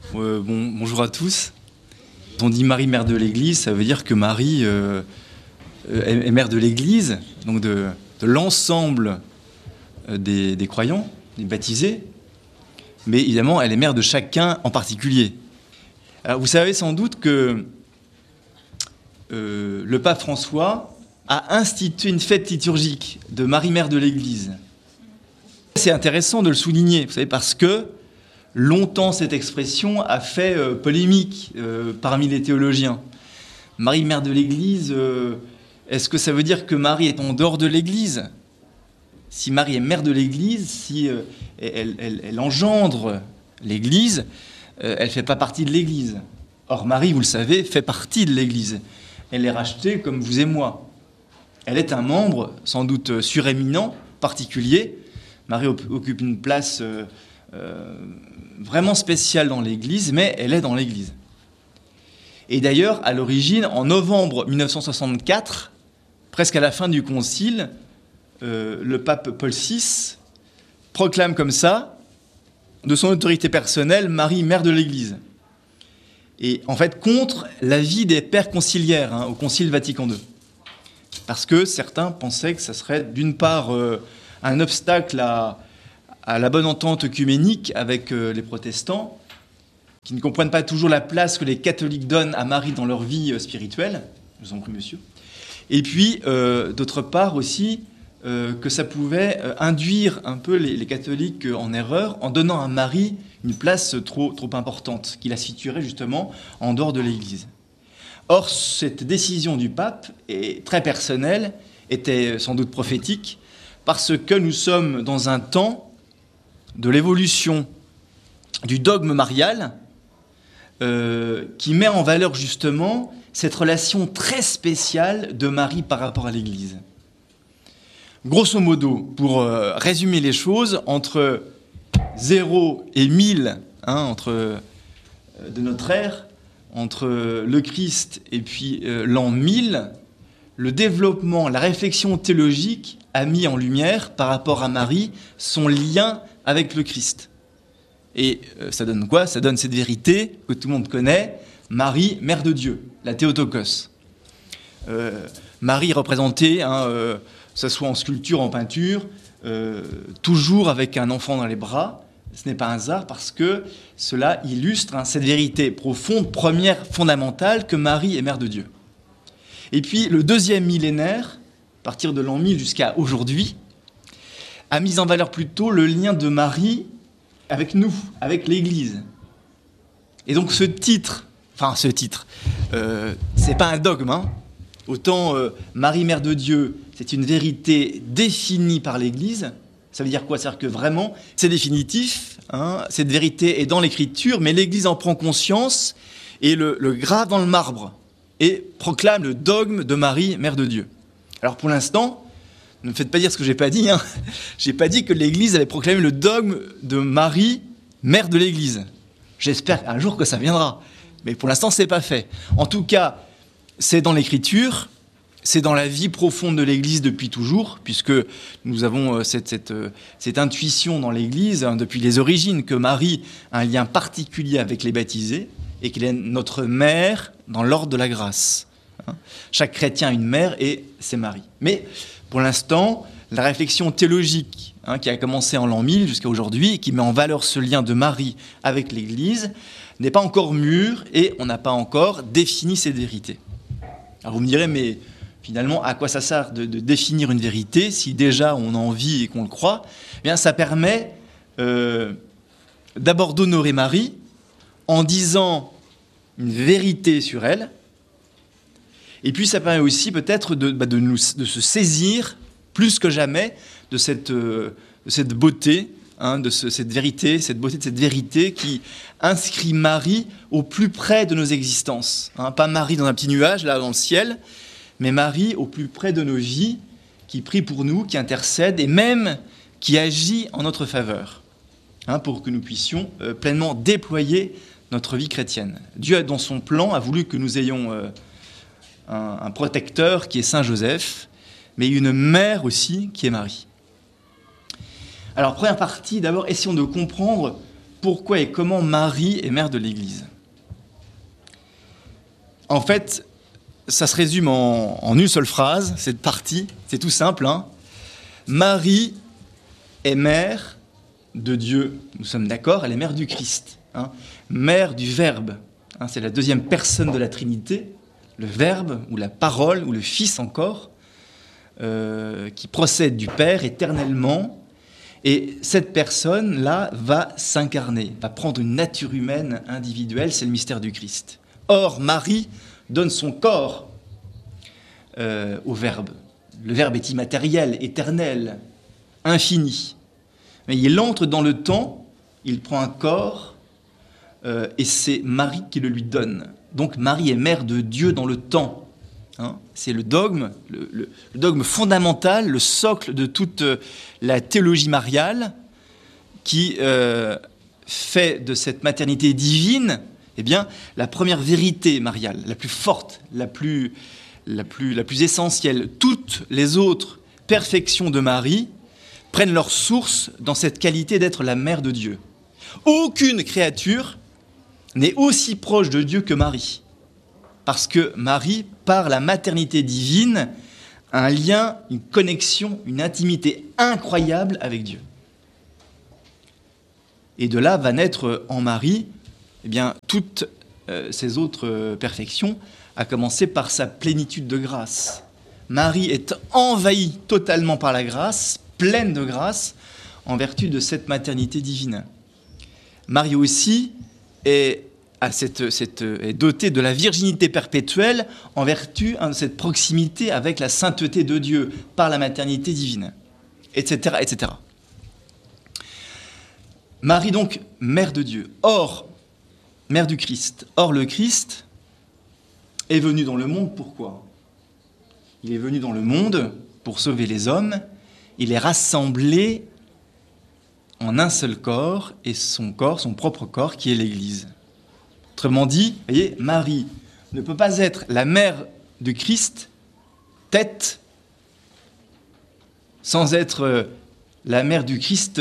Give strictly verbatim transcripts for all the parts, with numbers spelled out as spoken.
Euh, bon, bonjour à tous. On dit Marie, mère de l'Église, ça veut dire que Marie euh, est mère de l'Église, donc de, de l'ensemble des, des croyants, des baptisés. Mais évidemment, elle est mère de chacun en particulier. Alors, vous savez sans doute que euh, le pape François a institué une fête liturgique de Marie, mère de l'Église. C'est intéressant de le souligner, vous savez, parce que longtemps, cette expression a fait euh, polémique euh, parmi les théologiens. Marie, mère de l'Église, euh, est-ce que ça veut dire que Marie est en dehors de l'Église ? Si Marie est mère de l'Église, si euh, elle, elle, elle engendre l'Église, euh, elle ne fait pas partie de l'Église. Or, Marie, vous le savez, fait partie de l'Église. Elle est rachetée comme vous et moi. Elle est un membre, sans doute suréminent, particulier. Marie occupe une place euh, euh, vraiment spéciale dans l'Église, mais elle est dans l'Église. Et d'ailleurs, à l'origine, en novembre mille neuf cent soixante-quatre, presque à la fin du Concile, euh, le pape Paul six proclame comme ça, de son autorité personnelle, Marie, mère de l'Église. Et en fait, contre l'avis des pères conciliaires hein, au Concile Vatican deux. Parce que certains pensaient que ça serait d'une part euh, un obstacle à, à la bonne entente œcuménique avec euh, les protestants, qui ne comprennent pas toujours la place que les catholiques donnent à Marie dans leur vie euh, spirituelle. Je vous en prie, monsieur. Et puis, euh, d'autre part aussi, euh, que ça pouvait euh, induire un peu les, les catholiques en erreur en donnant à Marie une place trop, trop importante, qui la situerait justement en dehors de l'Église. Or, cette décision du pape, est très personnelle, était sans doute prophétique, parce que nous sommes dans un temps de l'évolution du dogme marial euh, qui met en valeur justement cette relation très spéciale de Marie par rapport à l'Église. Grosso modo, pour euh, résumer les choses, entre zéro et mille, hein, entre, euh, de notre ère, entre le Christ et puis euh, l'an mille, le développement, la réflexion théologique a mis en lumière, par rapport à Marie, son lien avec le Christ. Et euh, ça donne quoi ? Ça donne cette vérité que tout le monde connaît, Marie, mère de Dieu, la Théotokos. Euh, Marie représentée, hein, euh, que ce soit en sculpture, en peinture, euh, toujours avec un enfant dans les bras. Ce n'est pas un hasard parce que cela illustre hein, cette vérité profonde, première, fondamentale, que Marie est mère de Dieu. Et puis le deuxième millénaire, à partir de l'an mille jusqu'à aujourd'hui, a mis en valeur plutôt le lien de Marie avec nous, avec l'Église. Et donc ce titre, enfin ce titre, euh, c'est pas un dogme, hein. Autant euh, Marie, mère de Dieu, c'est une vérité définie par l'Église. Ça veut dire quoi ? C'est-à-dire que vraiment, c'est définitif, hein, cette vérité est dans l'Écriture, mais l'Église en prend conscience et le, le grave dans le marbre et proclame le dogme de Marie, mère de Dieu. Alors pour l'instant, ne me faites pas dire ce que je n'ai pas dit, hein. Je n'ai pas dit que l'Église avait proclamé le dogme de Marie, mère de l'Église. J'espère un jour que ça viendra, mais pour l'instant, ce n'est pas fait. En tout cas, c'est dans l'Écriture, c'est dans la vie profonde de l'Église depuis toujours, puisque nous avons cette, cette, cette intuition dans l'Église, hein, depuis les origines, que Marie a un lien particulier avec les baptisés et qu'elle est notre mère dans l'ordre de la grâce. Hein. Chaque chrétien a une mère et c'est Marie. Mais pour l'instant, la réflexion théologique hein, qui a commencé en l'an mille jusqu'à aujourd'hui et qui met en valeur ce lien de Marie avec l'Église n'est pas encore mûre et on n'a pas encore défini cette vérité. Alors vous me direz, mais finalement, à quoi ça sert de, de définir une vérité si déjà on a envie et qu'on le croit ? Eh bien, ça permet euh, d'abord d'honorer Marie en disant une vérité sur elle, et puis ça permet aussi peut-être de, bah, de, nous, de se saisir plus que jamais de cette, euh, de cette beauté, hein, de ce, cette vérité, cette beauté de cette vérité qui inscrit Marie au plus près de nos existences. Hein, pas Marie dans un petit nuage, là, dans le ciel, mais Marie au plus près de nos vies, qui prie pour nous, qui intercède et même qui agit en notre faveur, hein, pour que nous puissions euh, pleinement déployer notre vie chrétienne. Dieu, dans son plan, a voulu que nous ayons euh, un, un protecteur qui est Saint Joseph, mais une mère aussi qui est Marie. Alors, première partie, d'abord, essayons de comprendre pourquoi et comment Marie est mère de l'Église. En fait, ça se résume en, en une seule phrase, cette partie, c'est tout simple. Hein. Marie est mère de Dieu, nous sommes d'accord, elle est mère du Christ, hein. Mère du Verbe, hein, c'est la deuxième personne de la Trinité, le Verbe, ou la parole, ou le Fils encore, euh, qui procède du Père éternellement, et cette personne-là va s'incarner, va prendre une nature humaine individuelle, c'est le mystère du Christ. Or, Marie donne son corps euh, au Verbe. Le Verbe est immatériel, éternel, infini. Mais il entre dans le temps, il prend un corps, euh, et c'est Marie qui le lui donne. Donc Marie est mère de Dieu dans le temps. Hein, c'est le dogme, le, le, le dogme fondamental, le socle de toute la théologie mariale, qui euh, fait de cette maternité divine, eh bien, la première vérité mariale, la plus forte, la plus, la plus, la plus essentielle. Toutes les autres perfections de Marie prennent leur source dans cette qualité d'être la mère de Dieu. Aucune créature n'est aussi proche de Dieu que Marie. Parce que Marie, par la maternité divine, a un lien, une connexion, une intimité incroyable avec Dieu. Et de là va naître en Marie eh bien, toutes euh, ces autres euh, perfections, à commencer par sa plénitude de grâce. Marie est envahie totalement par la grâce, pleine de grâce, en vertu de cette maternité divine. Marie aussi est, à cette, cette, est dotée de la virginité perpétuelle en vertu hein, de cette proximité avec la sainteté de Dieu par la maternité divine, et cetera, et cetera. Marie donc, mère de Dieu. Or, mère du Christ. Or, le Christ est venu dans le monde, pourquoi ? Il est venu dans le monde pour sauver les hommes. Il est rassemblé en un seul corps, et son corps, son propre corps, qui est l'Église. Autrement dit, vous voyez, Marie ne peut pas être la mère du Christ, tête, sans être la mère du Christ,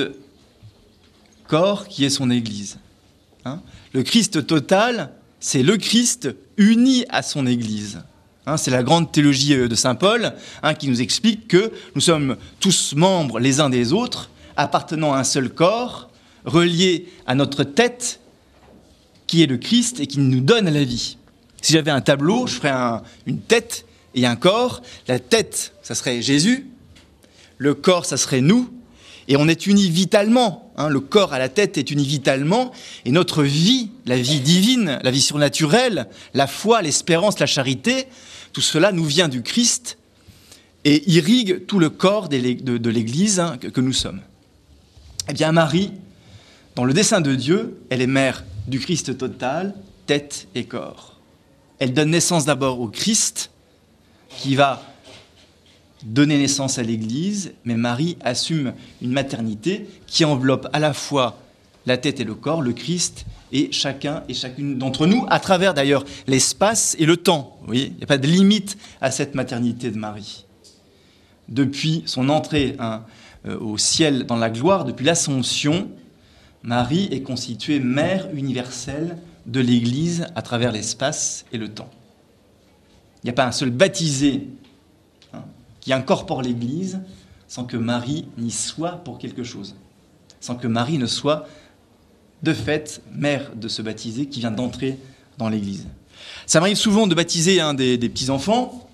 corps, qui est son Église. Hein ? Le Christ total, c'est le Christ uni à son Église. Hein, c'est la grande théologie de saint Paul hein, qui nous explique que nous sommes tous membres les uns des autres, appartenant à un seul corps, reliés à notre tête, qui est le Christ et qui nous donne la vie. Si j'avais un tableau, je ferais un, une tête et un corps. La tête, ça serait Jésus. Le corps, ça serait nous. Et on est unis vitalement, hein, le corps à la tête est uni vitalement, et notre vie, la vie divine, la vie surnaturelle, la foi, l'espérance, la charité, tout cela nous vient du Christ et irrigue tout le corps de l'Église hein, que nous sommes. Eh bien Marie, dans le dessein de Dieu, elle est mère du Christ total, tête et corps. Elle donne naissance d'abord au Christ, qui va donner naissance à l'Église, mais Marie assume une maternité qui enveloppe à la fois la tête et le corps, le Christ, et chacun et chacune d'entre nous, à travers d'ailleurs l'espace et le temps. Vous voyez, il n'y a pas de limite à cette maternité de Marie. Depuis son entrée hein, euh, au ciel dans la gloire, depuis l'Assomption, Marie est constituée mère universelle de l'Église à travers l'espace et le temps. Il n'y a pas un seul baptisé qui incorpore l'Église sans que Marie n'y soit pour quelque chose, sans que Marie ne soit de fait mère de ce baptisé qui vient d'entrer dans l'Église. Ça m'arrive souvent de baptiser hein, des, des petits-enfants,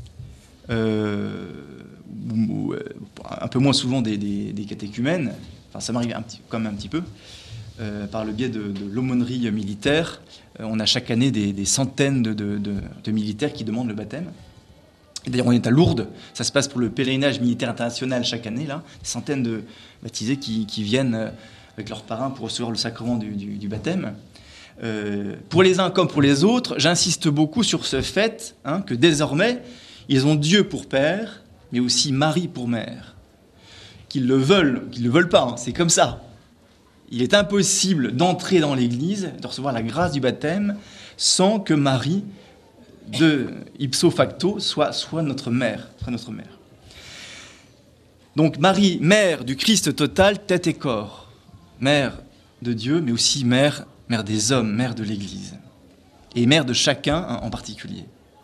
euh, ou, ou, un peu moins souvent des, des, des catéchumènes, enfin ça m'arrive un petit, quand même un petit peu, euh, par le biais de, de l'aumônerie militaire. Euh, on a chaque année des, des centaines de, de, de, de militaires qui demandent le baptême. D'ailleurs, on est à Lourdes, ça se passe pour le pèlerinage militaire international chaque année, là, des centaines de baptisés qui, qui viennent avec leurs parrains pour recevoir le sacrement du, du, du baptême. Euh, pour les uns comme pour les autres, j'insiste beaucoup sur ce fait hein, que désormais, ils ont Dieu pour père, mais aussi Marie pour mère. Qu'ils le veulent, qu'ils ne le veulent pas, hein, c'est comme ça. Il est impossible d'entrer dans l'Église, de recevoir la grâce du baptême, sans que Marie, de ipso facto, soit, soit notre mère, soit notre mère. Donc Marie, mère du Christ total, tête et corps, mère de Dieu, mais aussi mère, mère des hommes, mère de l'Église, et mère de chacun hein, en particulier.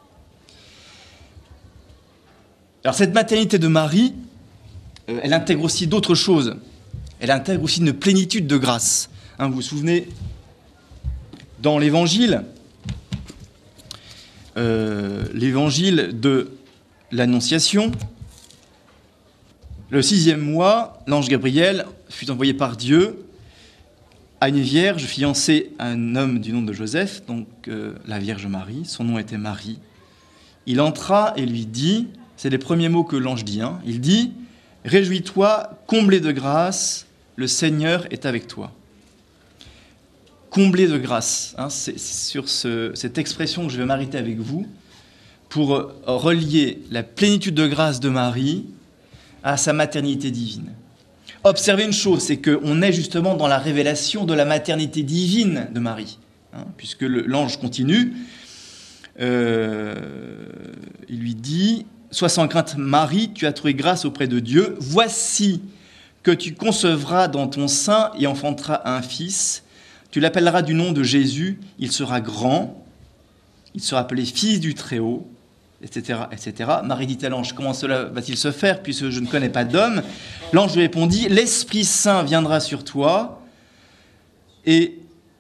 Alors cette maternité de Marie, euh, elle intègre aussi d'autres choses. Elle intègre aussi une plénitude de grâce. Hein, vous vous souvenez, dans l'Évangile, euh, l'Évangile de l'Annonciation, le sixième mois, l'ange Gabriel fut envoyé par Dieu à une vierge fiancée à un homme du nom de Joseph, donc euh, la Vierge Marie, son nom était Marie. Il entra et lui dit, c'est les premiers mots que l'ange dit, hein, il dit « Réjouis-toi, comblé de grâce, le Seigneur est avec toi. » Comblé de grâce, hein, c'est sur ce, cette expression que je vais m'arrêter avec vous pour relier la plénitude de grâce de Marie à sa maternité divine. Observez une chose, c'est qu'on est justement dans la révélation de la maternité divine de Marie, hein, puisque le, l'ange continue, euh, il lui dit « Sois sans crainte, Marie, tu as trouvé grâce auprès de Dieu. Voici que tu concevras dans ton sein et enfanteras un fils. Tu l'appelleras du nom de Jésus. Il sera grand. Il sera appelé fils du Très-Haut, et cetera, et cetera. Marie dit à l'ange, comment cela va-t-il se faire puisque je ne connais pas d'homme? L'ange lui répondit, l'Esprit Saint viendra sur toi et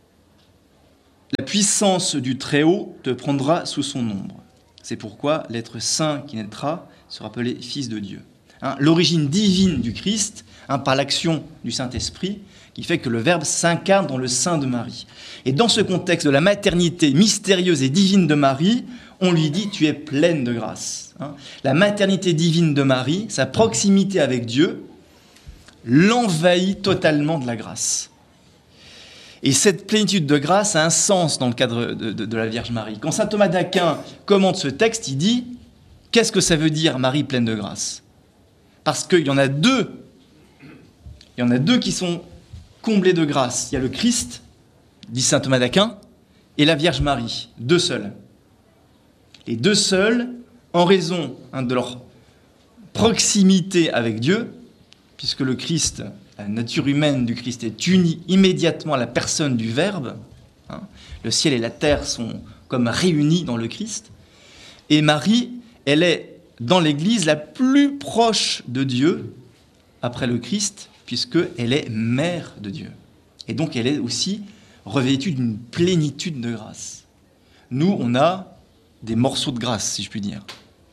la puissance du Très-Haut te prendra sous son ombre. C'est pourquoi l'être saint qui naîtra sera appelé Fils de Dieu. Hein, l'origine divine du Christ, hein, par l'action du Saint-Esprit, qui fait que le Verbe s'incarne dans le sein de Marie. Et dans ce contexte de la maternité mystérieuse et divine de Marie, on lui dit « tu es pleine de grâce hein ». La maternité divine de Marie, sa proximité avec Dieu, l'envahit totalement de la grâce. Et cette plénitude de grâce a un sens dans le cadre de, de, de la Vierge Marie. Quand saint Thomas d'Aquin commente ce texte, il dit « qu'est-ce que ça veut dire Marie pleine de grâce ?» Parce qu'il y en a deux, il y en a deux qui sont comblés de grâce. Il y a le Christ, dit saint Thomas d'Aquin, et la Vierge Marie, deux seuls. Les deux seuls, en raison hein, de leur proximité avec Dieu, puisque le Christ, la nature humaine du Christ est unie immédiatement à la personne du Verbe, hein, le ciel et la terre sont comme réunis dans le Christ, et Marie, elle est dans l'Église la plus proche de Dieu, après le Christ, puisqu'elle est mère de Dieu. Et donc elle est aussi revêtue d'une plénitude de grâce. Nous, on a des morceaux de grâce, si je puis dire.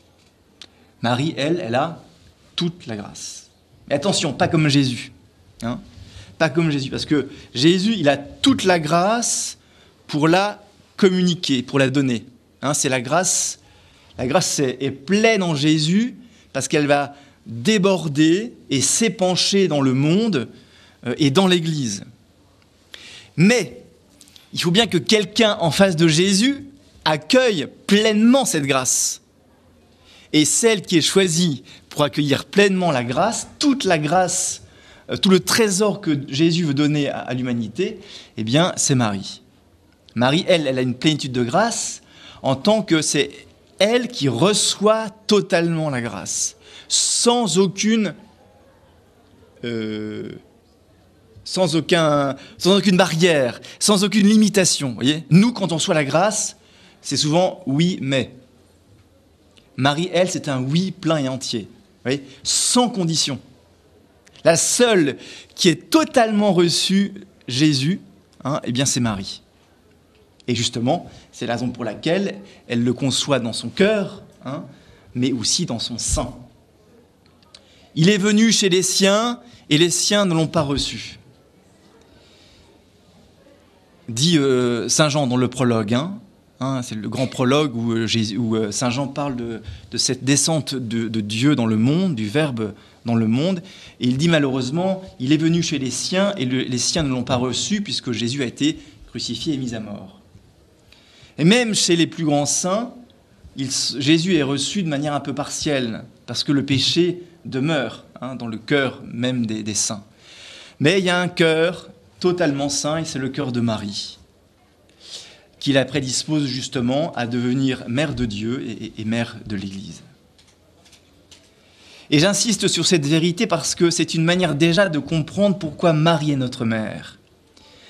Marie, elle, elle a toute la grâce. Mais attention, pas comme Jésus. Hein, pas comme Jésus, parce que Jésus, il a toute la grâce pour la communiquer, pour la donner. Hein, c'est la grâce, la grâce est, est pleine en Jésus, parce qu'elle va déborder et s'épancher dans le monde euh, et dans l'Église. Mais il faut bien que quelqu'un en face de Jésus accueille pleinement cette grâce. Et celle qui est choisie pour accueillir pleinement la grâce, toute la grâce, euh, tout le trésor que Jésus veut donner à, à l'humanité, eh bien, c'est Marie. Marie, elle, elle a une plénitude de grâce en tant que c'est elle qui reçoit totalement la grâce, sans aucune, euh, sans aucun, sans aucune barrière, sans aucune limitation. Vous voyez, nous, quand on reçoit la grâce, c'est souvent oui, mais. Marie, elle, c'est un oui plein et entier, vous voyez, sans condition. La seule qui est totalement reçue Jésus, hein, eh bien, c'est Marie. Et justement, c'est la raison pour laquelle elle le conçoit dans son cœur, hein, mais aussi dans son sein. Il est venu chez les siens, et les siens ne l'ont pas reçu. Dit euh, Saint Jean dans le prologue, hein, hein, c'est le grand prologue où, euh, Jésus, où euh, Saint Jean parle de, de cette descente de, de Dieu dans le monde, du Verbe dans le monde, et il dit malheureusement, il est venu chez les siens, et le, les siens ne l'ont pas reçu, puisque Jésus a été crucifié et mis à mort. Et même chez les plus grands saints, il, Jésus est reçu de manière un peu partielle, parce que le péché demeure hein, dans le cœur même des, des saints. Mais il y a un cœur totalement saint, et c'est le cœur de Marie, qui la prédispose justement à devenir mère de Dieu et, et mère de l'Église. Et j'insiste sur cette vérité parce que c'est une manière déjà de comprendre pourquoi Marie est notre mère.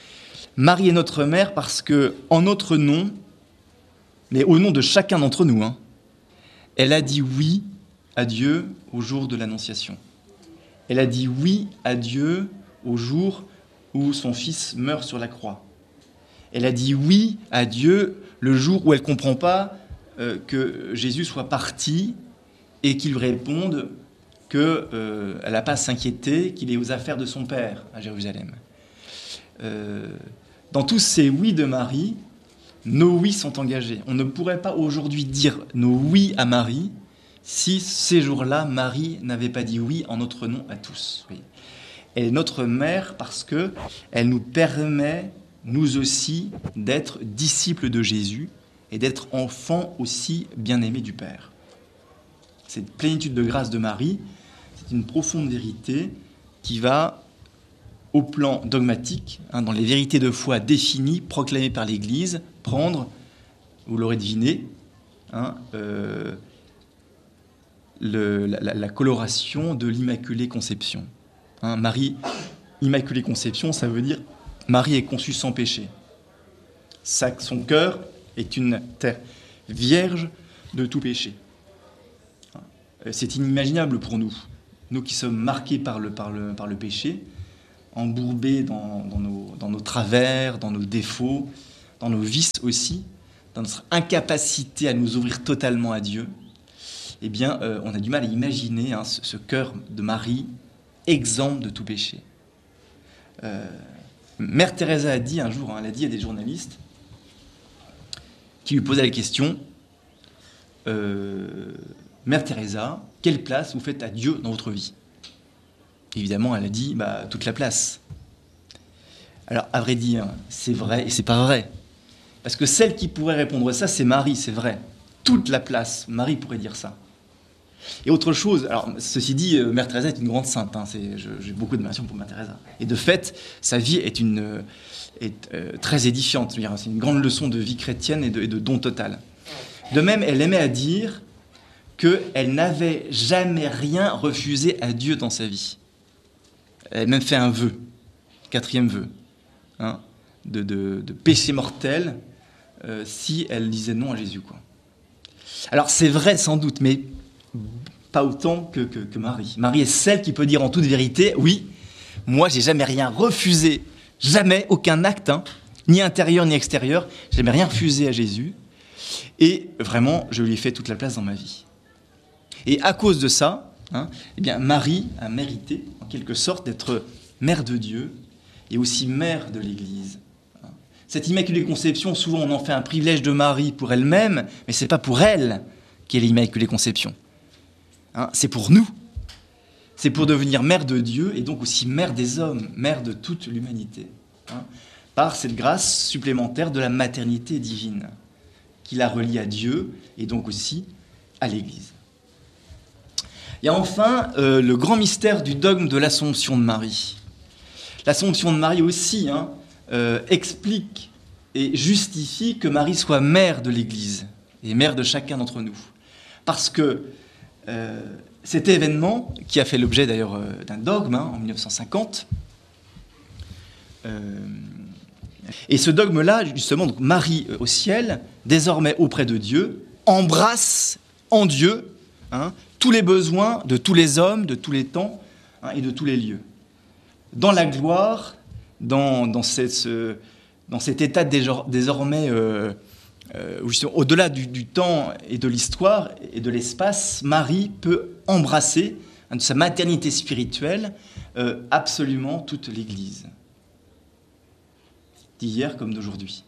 Marie est notre mère parce que, en notre nom, mais au nom de chacun d'entre nous, hein, elle a dit oui à Dieu au jour de l'Annonciation. Elle a dit oui à Dieu au jour où son fils meurt sur la croix. Elle a dit oui à Dieu le jour où elle ne comprend pas euh, que Jésus soit parti et qu'il lui réponde qu'elle euh, n'a pas à s'inquiéter, qu'il est aux affaires de son père à Jérusalem. Euh, dans tous ces oui de Marie, nos oui sont engagés. On ne pourrait pas aujourd'hui dire nos oui à Marie si ces jours-là, Marie n'avait pas dit oui en notre nom à tous. Oui. Elle est notre mère parce qu'elle nous permet, nous aussi, d'être disciples de Jésus et d'être enfants aussi bien-aimés du Père. Cette plénitude de grâce de Marie, c'est une profonde vérité qui va, au plan dogmatique, hein, dans les vérités de foi définies, proclamées par l'Église, prendre, vous l'aurez deviné, hein, euh, le, la, la coloration de l'Immaculée Conception. Hein, Marie, Immaculée Conception, ça veut dire Marie est conçue sans péché. Sa, son cœur est une terre vierge de tout péché. C'est inimaginable pour nous, nous qui sommes marqués par le, par le, par le péché, embourbés dans, dans, nos, dans nos travers, dans nos défauts, dans nos vices aussi, dans notre incapacité à nous ouvrir totalement à Dieu. Eh bien, euh, on a du mal à imaginer hein, ce, ce cœur de Marie exempt de tout péché. Euh, Mère Teresa a dit un jour, hein, elle a dit à des journalistes qui lui posaient la question euh, « Mère Teresa, quelle place vous faites à Dieu dans votre vie ?» Évidemment, elle a dit bah, « toute la place ». Alors, à vrai dire, c'est vrai et c'est pas vrai. Parce que celle qui pourrait répondre ça, c'est Marie, c'est vrai. Toute la place, Marie pourrait dire ça. Et autre chose, alors ceci dit, euh, Mère Teresa est une grande sainte, hein, c'est, je, j'ai beaucoup d'admiration pour Mère Teresa. Et de fait, sa vie est, une, euh, est euh, très édifiante, c'est une grande leçon de vie chrétienne et de, et de don total. De même, elle aimait à dire qu'elle n'avait jamais rien refusé à Dieu dans sa vie. Elle a même fait un vœu, quatrième vœu, hein, de, de, de péché mortel, euh, si elle disait non à Jésus, quoi. Alors c'est vrai sans doute, mais pas autant que, que, que Marie. Marie est celle qui peut dire en toute vérité, oui, moi j'ai jamais rien refusé, jamais, aucun acte, hein, ni intérieur ni extérieur, j'ai jamais rien refusé à Jésus, et vraiment, je lui ai fait toute la place dans ma vie. Et à cause de ça, hein, eh bien, Marie a mérité, en quelque sorte, d'être mère de Dieu, et aussi mère de l'Église. Cette Immaculée Conception, souvent on en fait un privilège de Marie pour elle-même, mais ce n'est pas pour elle qu'est l'Immaculée Conception. Hein, c'est pour nous. C'est pour devenir mère de Dieu et donc aussi mère des hommes, mère de toute l'humanité. Hein, par cette grâce supplémentaire de la maternité divine qui la relie à Dieu et donc aussi à l'Église. Il y a enfin euh, le grand mystère du dogme de l'Assomption de Marie. L'Assomption de Marie aussi hein, euh, explique et justifie que Marie soit mère de l'Église et mère de chacun d'entre nous. Parce que euh, cet événement, qui a fait l'objet d'ailleurs euh, d'un dogme hein, en mille neuf cent cinquante, euh, et ce dogme-là, justement, donc Marie euh, au ciel, désormais auprès de Dieu, embrasse en Dieu hein, tous les besoins de tous les hommes, de tous les temps hein, et de tous les lieux. Dans la gloire, dans, dans, cette, ce, dans cet état désormais, euh, euh, au-delà du, du temps et de l'histoire et de l'espace, Marie peut embrasser hein, de sa maternité spirituelle euh, absolument toute l'Église, d'hier comme d'aujourd'hui.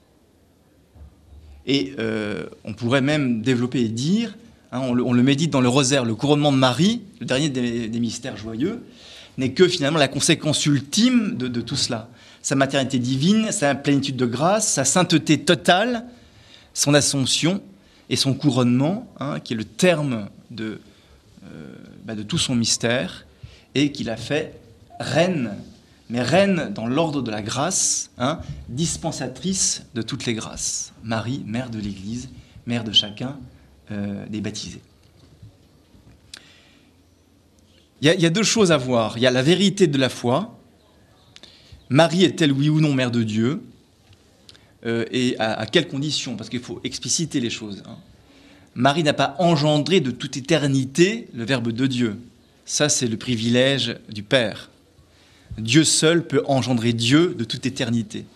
Et euh, on pourrait même développer et dire, hein, on, le, on le médite dans le rosaire, le couronnement de Marie, le dernier des, des mystères joyeux, n'est que finalement la conséquence ultime de, de tout cela. Sa maternité divine, sa plénitude de grâce, sa sainteté totale, son assomption et son couronnement, hein, qui est le terme de, euh, bah, de tout son mystère, et qui l'a fait reine, mais reine dans l'ordre de la grâce, hein, dispensatrice de toutes les grâces. Marie, mère de l'Église, mère de chacun euh, des baptisés. Il y, y a deux choses à voir. Il y a la vérité de la foi. Marie est-elle oui ou non mère de Dieu? euh, et à, à quelles conditions, parce qu'il faut expliciter les choses. Hein. Marie n'a pas engendré de toute éternité le Verbe de Dieu. Ça, c'est le privilège du Père. Dieu seul peut engendrer Dieu de toute éternité.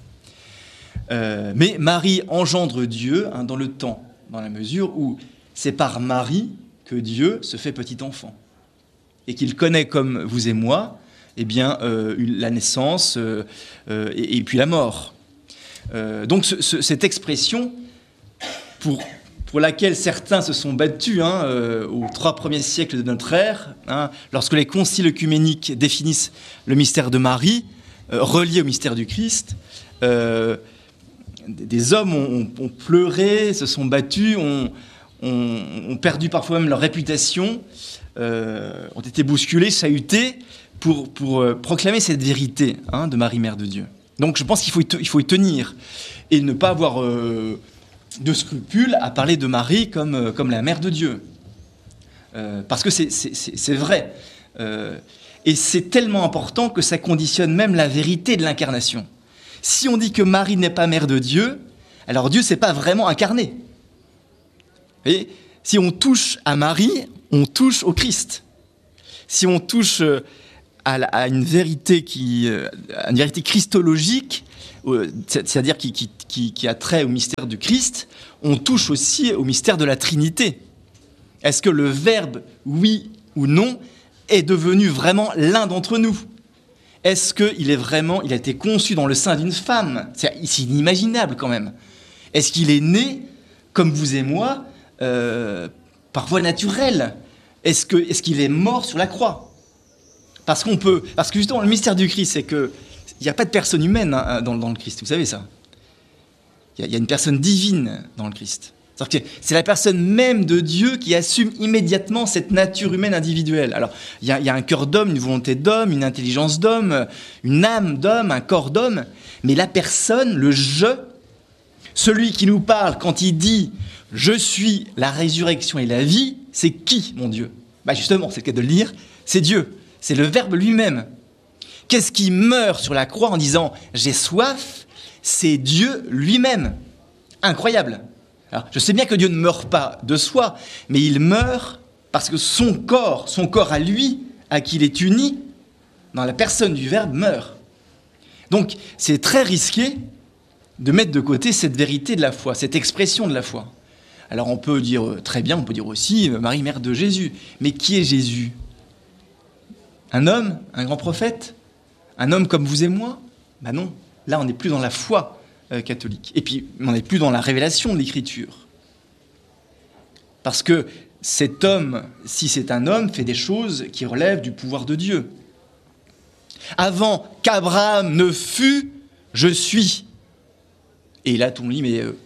Euh, mais Marie engendre Dieu hein, dans le temps, dans la mesure où c'est par Marie que Dieu se fait petit enfant. Et qu'il connaît comme vous et moi, eh bien, euh, la naissance euh, euh, et, et puis la mort. Euh, donc ce, ce, cette expression, pour, pour laquelle certains se sont battus hein, euh, aux trois premiers siècles de notre ère, hein, lorsque les conciles œcuméniques définissent le mystère de Marie, euh, relié au mystère du Christ, euh, des hommes ont, ont, ont pleuré, se sont battus, ont, ont, ont perdu parfois même leur réputation, euh, ont été bousculés, chahutés, pour, pour euh, proclamer cette vérité hein, de Marie, Mère de Dieu. Donc je pense qu'il faut y, te, il faut y tenir, et ne pas avoir euh, de scrupules à parler de Marie comme, euh, comme la Mère de Dieu. Euh, parce que c'est, c'est, c'est, c'est vrai. Euh, et c'est tellement important que ça conditionne même la vérité de l'incarnation. Si on dit que Marie n'est pas Mère de Dieu, alors Dieu ne s'est pas vraiment incarné. Et si on touche à Marie, on touche au Christ. Si on touche à, la, à une vérité qui, à une vérité christologique, c'est-à-dire qui, qui, qui, qui a trait au mystère du Christ, on touche aussi au mystère de la Trinité. Est-ce que le Verbe, oui ou non, est devenu vraiment l'un d'entre nous ? Est-ce qu'il est vraiment, il a été conçu dans le sein d'une femme ? C'est, c'est inimaginable quand même. Est-ce qu'il est né, comme vous et moi, euh, par voie naturelle ? Est-ce que, est-ce qu'il est mort sur la croix ? Parce qu'on peut, parce que justement le mystère du Christ, c'est que il n'y a pas de personne humaine hein, dans, dans le Christ. Vous savez ça ? Il y, y a une personne divine dans le Christ. C'est-à-dire que c'est la personne même de Dieu qui assume immédiatement cette nature humaine individuelle. Alors, il y a, il y a un cœur d'homme, une volonté d'homme, une intelligence d'homme, une âme d'homme, un corps d'homme, mais la personne, le « je », celui qui nous parle quand il dit « je suis la résurrection et la vie », c'est qui, mon Dieu ? Bah justement, c'est le cas de le dire, c'est Dieu, c'est le Verbe lui-même. Qu'est-ce qui meurt sur la croix en disant « j'ai soif » ? C'est Dieu lui-même. Incroyable. Alors, je sais bien que Dieu ne meurt pas de soi, mais il meurt parce que son corps, son corps à lui, à qui il est uni, dans la personne du Verbe, meurt. Donc, c'est très risqué de mettre de côté cette vérité de la foi, cette expression de la foi. Alors, on peut dire, très bien, on peut dire aussi Marie, Mère de Jésus. Mais qui est Jésus ? Un homme ? Un grand prophète ? Un homme comme vous et moi ? Ben non, là, on n'est plus dans la foi catholique. Et puis, on n'est plus dans la révélation de l'Écriture. Parce que cet homme, si c'est un homme, fait des choses qui relèvent du pouvoir de Dieu. Avant qu'Abraham ne fût, je suis. Et là, tout le monde dit, mais euh,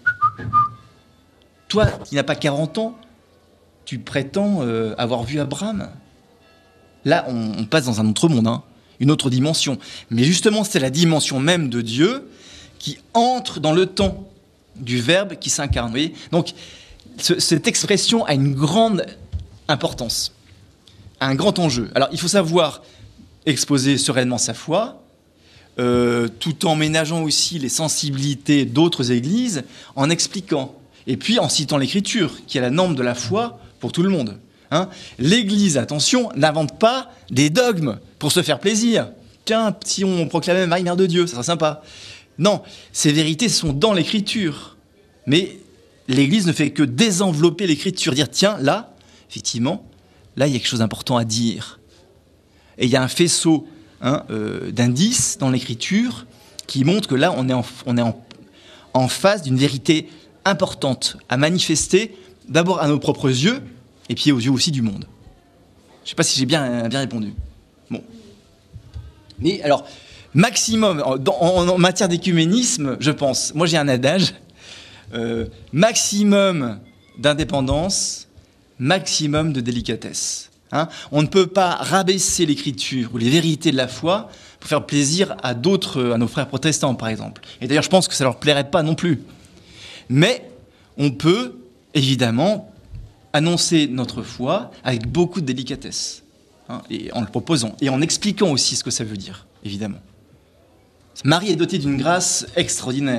toi, qui n'as pas quarante ans, tu prétends euh, avoir vu Abraham. Là, on, on passe dans un autre monde, hein, une autre dimension. Mais justement, c'est la dimension même de Dieu qui entre dans le temps du Verbe qui s'incarne. Vous voyez ? Donc, ce, cette expression a une grande importance, un grand enjeu. Alors, il faut savoir exposer sereinement sa foi, euh, tout en ménageant aussi les sensibilités d'autres églises, en expliquant, et puis en citant l'Écriture, qui est la norme de la foi pour tout le monde. Hein ? L'Église, attention, n'invente pas des dogmes pour se faire plaisir. Tiens, si on proclamait Marie, Mère de Dieu, ça serait sympa. Non, ces vérités sont dans l'Écriture. Mais l'Église ne fait que désenvelopper l'Écriture, dire tiens, là, effectivement, là, il y a quelque chose d'important à dire. Et il y a un faisceau hein, euh, d'indices dans l'Écriture qui montre que là, on est en, on est en, en face d'une vérité importante à manifester, d'abord à nos propres yeux, et puis aux yeux aussi du monde. Je ne sais pas si j'ai bien, bien répondu. Bon. Mais alors... Maximum, en, en, en matière d'écuménisme, je pense, moi j'ai un adage, euh, maximum d'indépendance, maximum de délicatesse. Hein ? On ne peut pas rabaisser l'écriture ou les vérités de la foi pour faire plaisir à d'autres, à nos frères protestants par exemple. Et d'ailleurs je pense que ça ne leur plairait pas non plus. Mais on peut évidemment annoncer notre foi avec beaucoup de délicatesse, hein, et en le proposant, et en expliquant aussi ce que ça veut dire, évidemment. Marie est dotée d'une grâce extraordinaire.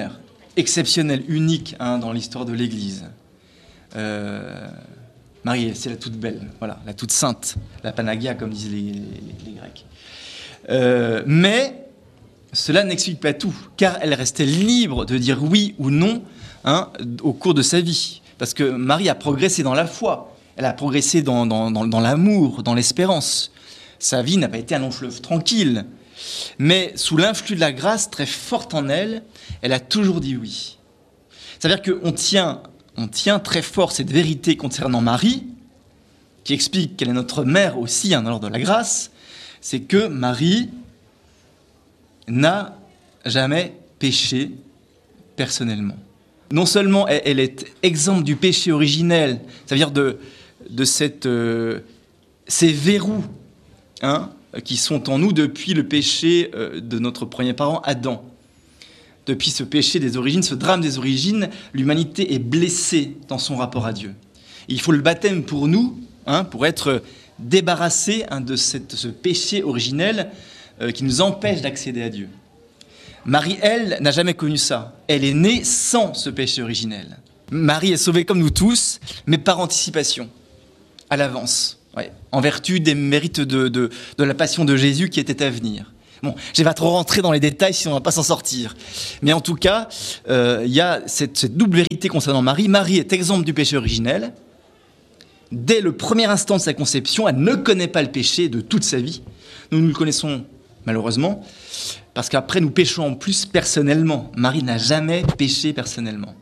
exceptionnelle, unique hein, dans l'histoire de l'Église. Euh, Marie, c'est la toute belle, voilà, la toute sainte, la Panagia, comme disent les, les, les Grecs. Euh, mais cela n'explique pas tout, car elle restait libre de dire oui ou non hein, au cours de sa vie. Parce que Marie a progressé dans la foi, elle a progressé dans, dans, dans, dans l'amour, dans l'espérance. Sa vie n'a pas été un long fleuve tranquille, mais sous l'influx de la grâce très forte en elle, elle a toujours dit oui. C'est-à-dire qu'on tient, on tient très fort cette vérité concernant Marie, qui explique qu'elle est notre mère aussi hein, dans l'ordre de la grâce, c'est que Marie n'a jamais péché personnellement. Non seulement elle, elle est exempte du péché originel, c'est-à-dire de, de cette, euh, ces verrous hein, qui sont en nous depuis le péché euh, de notre premier parent, Adam. Depuis ce péché des origines, ce drame des origines, l'humanité est blessée dans son rapport à Dieu. Et il faut le baptême pour nous, hein, pour être débarrassé hein, de cette, ce péché originel euh, qui nous empêche d'accéder à Dieu. Marie, elle, n'a jamais connu ça. Elle est née sans ce péché originel. Marie est sauvée comme nous tous, mais par anticipation, à l'avance, ouais, en vertu des mérites de, de, de la passion de Jésus qui était à venir. Bon, je ne vais pas trop rentrer dans les détails sinon on ne va pas s'en sortir. Mais en tout cas, euh, il y a cette, cette double vérité concernant Marie. Marie est exempte du péché originel. Dès le premier instant de sa conception, elle ne connaît pas le péché de toute sa vie. Nous, nous le connaissons malheureusement, parce qu'après nous péchons en plus personnellement. Marie n'a jamais péché personnellement.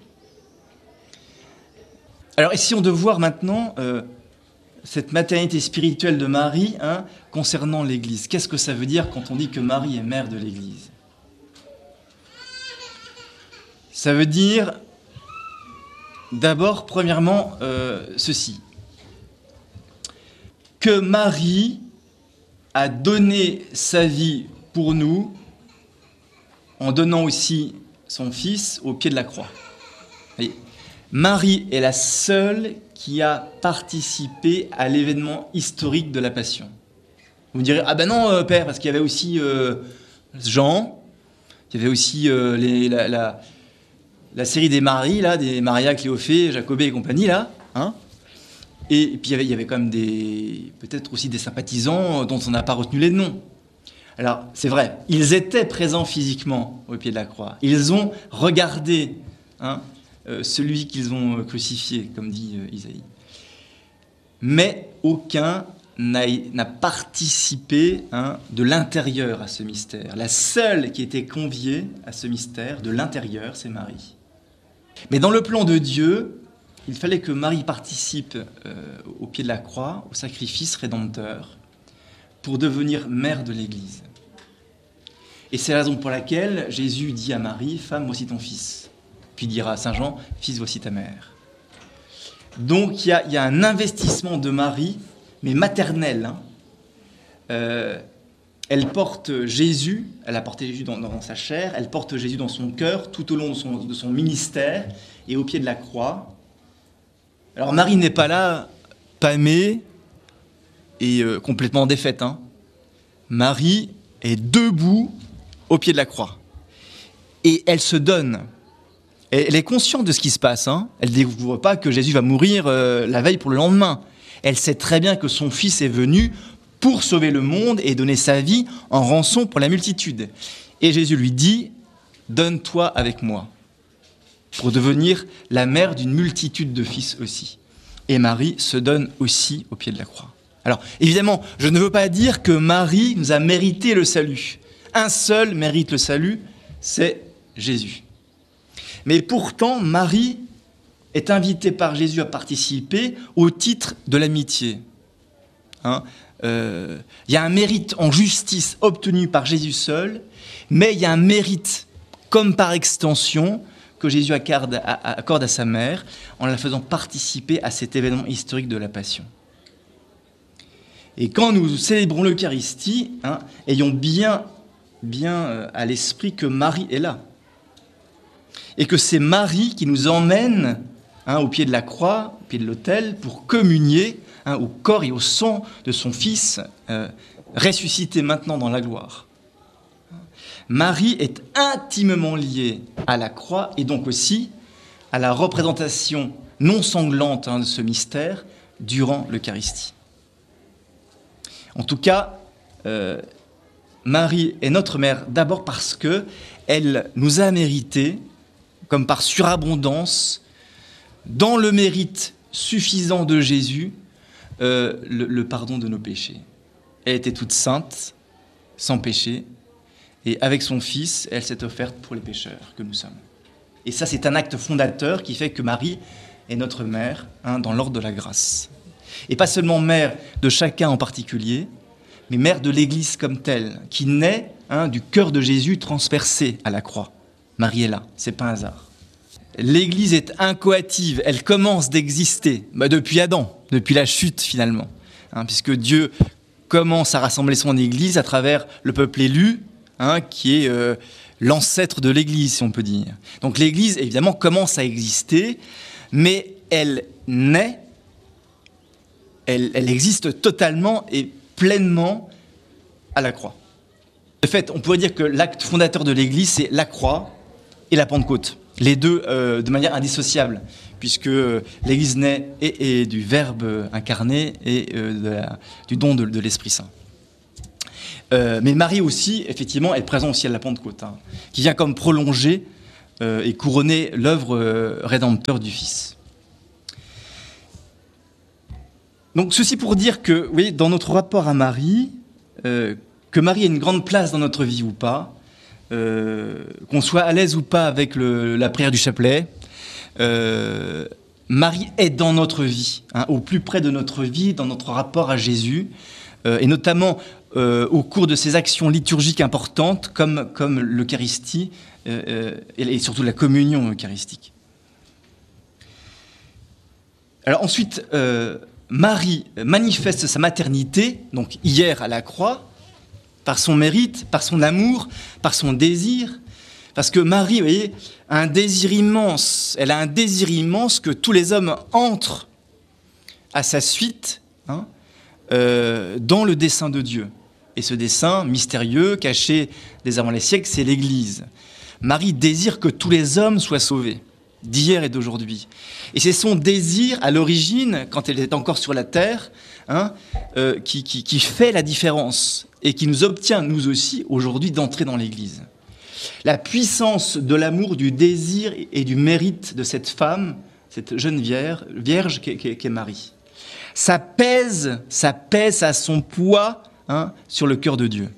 Alors essayons de voir maintenant euh, cette maternité spirituelle de Marie hein, concernant l'Église. Qu'est-ce que ça veut dire quand on dit que Marie est mère de l'Église? Ça veut dire d'abord, premièrement, euh, ceci. Que Marie a donné sa vie pour nous en donnant aussi son fils au pied de la croix. Voyez, Marie est la seule qui a participé à l'événement historique de la Passion. Vous me direz, ah ben non, euh, père, parce qu'il y avait aussi euh, Jean, il y avait aussi euh, les, la, la, la série des Maries, là, des Maria, Cléophée, Jacobée et compagnie, là, hein. Et, et puis il y avait, il y avait quand même des, peut-être aussi des sympathisants dont on n'a pas retenu les noms. Alors, c'est vrai, ils étaient présents physiquement au pied de la croix. Ils ont regardé hein, euh, celui qu'ils ont crucifié, comme dit euh, Isaïe. Mais aucun n'a, n'a participé hein, de l'intérieur à ce mystère. La seule qui était conviée à ce mystère de l'intérieur, c'est Marie. Mais dans le plan de Dieu, il fallait que Marie participe euh, au pied de la croix, au sacrifice rédempteur, pour devenir mère de l'Église. Et c'est la raison pour laquelle Jésus dit à Marie, « Femme, voici ton fils ». Puis il dira à Saint Jean, « Fils, voici ta mère ». Donc il y a, il y a un investissement de Marie, mais maternel. Hein. Euh, elle porte Jésus, elle a porté Jésus dans, dans sa chair, elle porte Jésus dans son cœur tout au long de son, de son ministère et au pied de la croix. Alors Marie n'est pas là, pâmée et euh, complètement défaite. Hein. Marie est debout au pied de la croix. Et elle se donne. Elle est consciente de ce qui se passe. Hein. Elle ne découvre pas que Jésus va mourir euh, la veille pour le lendemain. Elle sait très bien que son fils est venu pour sauver le monde et donner sa vie en rançon pour la multitude. Et Jésus lui dit, « Donne-toi avec moi » pour devenir la mère d'une multitude de fils aussi. Et Marie se donne aussi au pied de la croix. Alors, évidemment, je ne veux pas dire que Marie nous a mérité le salut. Un seul mérite le salut, c'est Jésus. Mais pourtant, Marie est invitée par Jésus à participer au titre de l'amitié. Hein, euh, il y a un mérite en justice obtenu par Jésus seul, mais il y a un mérite, comme par extension, que Jésus accorde à, accorde à sa mère en la faisant participer à cet événement historique de la Passion. Et quand nous célébrons l'Eucharistie, hein, ayons bien, bien à l'esprit que Marie est là. Et que c'est Marie qui nous emmène hein, au pied de la croix, au pied de l'autel, pour communier hein, au corps et au sang de son Fils, euh, ressuscité maintenant dans la gloire. Marie est intimement liée à la croix et donc aussi à la représentation non sanglante hein, de ce mystère durant l'Eucharistie. En tout cas, euh, Marie est notre mère d'abord parce qu'elle nous a mérité, comme par surabondance, dans le mérite suffisant de Jésus, euh, le, le pardon de nos péchés. Elle était toute sainte, sans péché, et avec son Fils, elle s'est offerte pour les pécheurs que nous sommes. Et ça, c'est un acte fondateur qui fait que Marie est notre mère hein, dans l'ordre de la grâce. Et pas seulement mère de chacun en particulier, mais mère de l'Église comme telle, qui naît hein, du cœur de Jésus transpercé à la croix. Marie est là, c'est pas un hasard. L'Église est incoative, elle commence d'exister bah, depuis Adam, depuis la chute finalement, hein, puisque Dieu commence à rassembler son Église à travers le peuple élu, hein, qui est euh, l'ancêtre de l'Église, si on peut dire. Donc l'Église, évidemment, commence à exister, mais elle naît, elle, elle existe totalement et pleinement à la croix. De fait, on pourrait dire que l'acte fondateur de l'Église, c'est la croix et la Pentecôte. Les deux euh, de manière indissociable, puisque euh, l'Église naît et, et du Verbe incarné et euh, de la, du don de, de l'Esprit Saint. Euh, mais Marie aussi, effectivement, est présente aussi à la Pentecôte, hein, qui vient comme prolonger euh, et couronner l'œuvre euh, rédempteur du Fils. Donc ceci pour dire que, vous voyez, dans notre rapport à Marie, euh, que Marie ait une grande place dans notre vie ou pas, euh, qu'on soit à l'aise ou pas avec le, la prière du chapelet, euh, Marie est dans notre vie, hein, au plus près de notre vie, dans notre rapport à Jésus, euh, et notamment euh, au cours de ces actions liturgiques importantes, comme, comme l'Eucharistie, euh, euh, et surtout la communion eucharistique. Alors ensuite, euh, Marie manifeste sa maternité, donc hier à la croix, par son mérite, par son amour, par son désir. Parce que Marie, vous voyez, a un désir immense. Elle a un désir immense que tous les hommes entrent à sa suite hein, euh, dans le dessein de Dieu. Et ce dessein mystérieux, caché dès avant les siècles, c'est l'Église. Marie désire que tous les hommes soient sauvés, d'hier et d'aujourd'hui. Et c'est son désir, à l'origine, quand elle est encore sur la terre, hein, euh, qui, qui, qui fait la différence et qui nous obtient, nous aussi, aujourd'hui, d'entrer dans l'Église. La puissance de l'amour, du désir et du mérite de cette femme, cette jeune vierge, vierge qu'est, qu'est Marie. Ça pèse, ça pèse à son poids hein, sur le cœur de Dieu.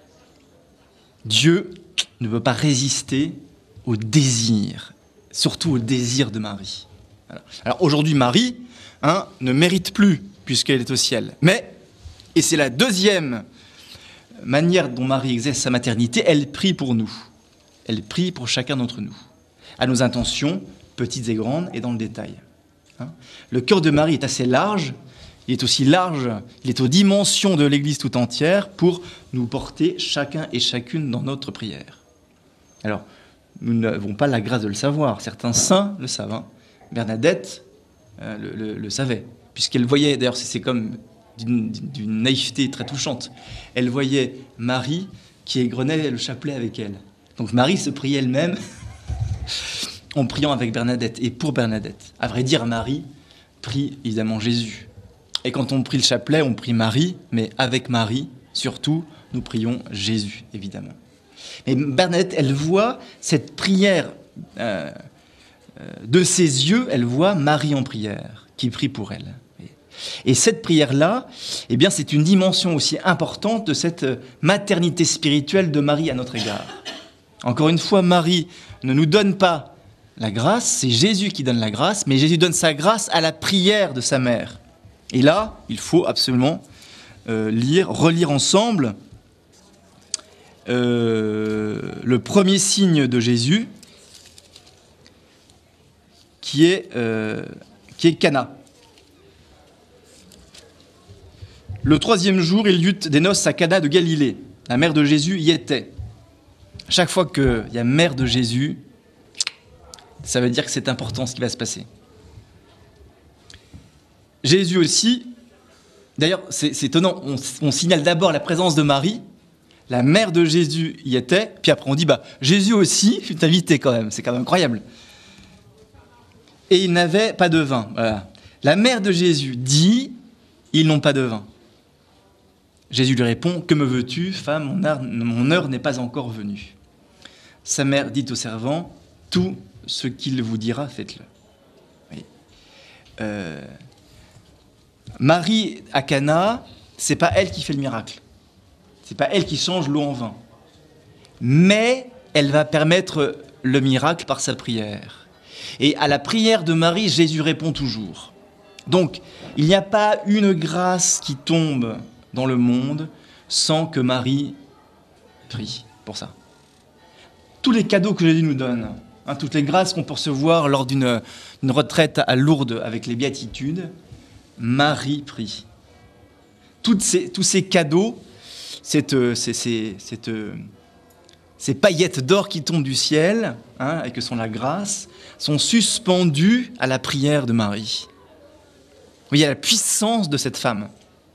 Dieu ne peut pas résister au désir, surtout au désir de Marie. Alors, alors aujourd'hui, Marie hein, ne mérite plus, puisqu'elle est au ciel. Mais, et c'est la deuxième manière dont Marie exerce sa maternité, elle prie pour nous. Elle prie pour chacun d'entre nous, à nos intentions, petites et grandes, et dans le détail. Hein. Le cœur de Marie est assez large, il est aussi large, il est aux dimensions de l'Église tout entière pour nous porter chacun et chacune dans notre prière. Alors, nous n'avons pas la grâce de le savoir, certains saints le savent. Hein. Bernadette euh, le, le, le savait, puisqu'elle voyait, d'ailleurs c'est comme d'une, d'une naïveté très touchante, elle voyait Marie qui égrenait le chapelet avec elle. Donc Marie se priait elle-même en priant avec Bernadette et pour Bernadette. À vrai dire, Marie prie évidemment Jésus. Et quand on prie le chapelet, on prie Marie, mais avec Marie, surtout, nous prions Jésus, évidemment. Mais Bernadette, elle voit cette prière euh, euh, de ses yeux, elle voit Marie en prière, qui prie pour elle. Et cette prière-là, eh bien, c'est une dimension aussi importante de cette maternité spirituelle de Marie à notre égard. Encore une fois, Marie ne nous donne pas la grâce, c'est Jésus qui donne la grâce, mais Jésus donne sa grâce à la prière de sa mère. Et là, il faut absolument euh, lire, relire ensemble euh, le premier signe de Jésus, qui est, euh, qui est Cana. Le troisième jour, il y eut des noces à Cana de Galilée. La mère de Jésus y était. Chaque fois qu'il y a mère de Jésus, ça veut dire que c'est important ce qui va se passer. Jésus aussi, d'ailleurs c'est, c'est étonnant, on, on signale d'abord la présence de Marie, la mère de Jésus y était, puis après on dit, bah, Jésus aussi fut invité quand même, c'est quand même incroyable. Et ils n'avaient pas de vin. Voilà. La mère de Jésus dit, ils n'ont pas de vin. Jésus lui répond, que me veux-tu, femme, mon heure, mon heure n'est pas encore venue. Sa mère dit au servant, tout ce qu'il vous dira, faites-le. Oui. Euh, Marie à Cana, c'est pas elle qui fait le miracle. C'est pas elle qui change l'eau en vin. Mais elle va permettre le miracle par sa prière. Et à la prière de Marie, Jésus répond toujours. Donc, il n'y a pas une grâce qui tombe dans le monde sans que Marie prie pour ça. Tous les cadeaux que Jésus nous donne, hein, toutes les grâces qu'on peut recevoir lors d'une, d'une retraite à Lourdes avec les béatitudes, Marie prie. Toutes ces, tous ces cadeaux, cette, ces, ces, cette, ces paillettes d'or qui tombent du ciel, hein, et que sont la grâce, sont suspendus à la prière de Marie. Vous voyez la puissance de cette femme.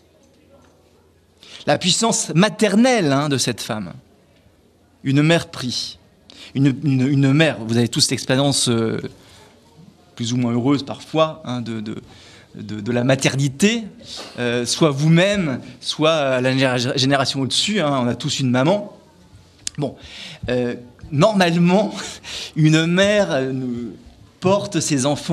La puissance maternelle, hein, de cette femme. Une mère prie. Une, une, une mère, vous avez tous cette expérience euh, plus ou moins heureuse parfois, hein, de, de, de, de la maternité, euh, soit vous-même, soit à la génération au-dessus, hein, on a tous une maman. Bon, euh, normalement, une mère euh, porte ses enfants